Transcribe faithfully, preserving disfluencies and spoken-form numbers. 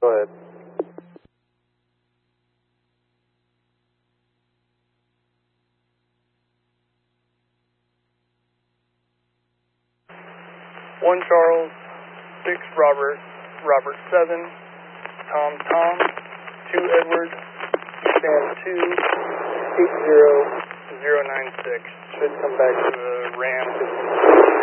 Go ahead. One Charles, six Robert, Robert seven, Tom Tom, two Edward, Sam two, eight zero zero nine six. Should come back to the Ram.